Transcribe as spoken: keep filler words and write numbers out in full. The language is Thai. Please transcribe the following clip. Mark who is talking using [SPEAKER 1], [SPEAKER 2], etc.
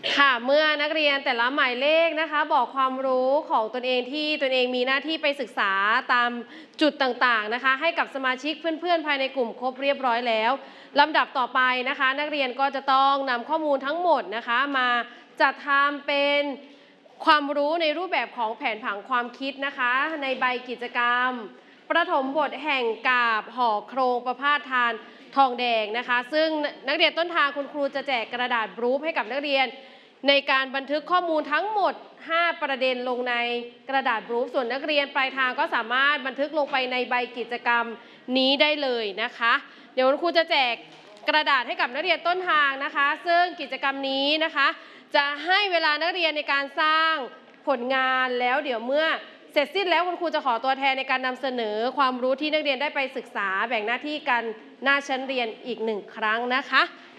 [SPEAKER 1] ค่ะเมื่อนักเรียนแต่ละหมายเลขนะคะบอกความรู้ของตนเองที่ตนเองมีหน้าที่ไปศึกษาตามจุดต่างๆนะคะให้กับสมาชิกเพื่อนๆภายในกลุ่มครบเรียบร้อยแล้วลำดับต่อไปนะคะนักเรียนก็จะต้องนำข้อมูลทั้งหมดนะคะมาจัดทำเป็นความรู้ในรูปแบบของแผนผังความคิดนะคะในใบกิจกรรมประถมบทแห่งกาบห่อโครงประพาสทานทองแดงนะคะซึ่งนักเรียนต้นทางคุณครูจะแจกกระดาษบรูฟให้กับนักเรียนในการบันทึกข้อมูลทั้งหมดห้าประเด็นลงในกระดาษบรูฟส่วนนักเรียนปลายทางก็สามารถบันทึกลงไปในใบกิจกรรมนี้ได้เลยนะคะเดี๋ยวคุณครูจะแจกกระดาษให้กับนักเรียนต้นทางนะคะซึ่งกิจกรรมนี้นะคะจะให้เวลานักเรียนในการสร้างผลงานแล้วเดี๋ยวเมื่อเสร็จสิ้นแล้วคุณครูจะขอตัวแทนในการนำเสนอความรู้ที่นักเรียนได้ไปศึกษาแบ่งหน้าที่กันหน้าชั้นเรียนอีกหนึ่งครั้งนะคะ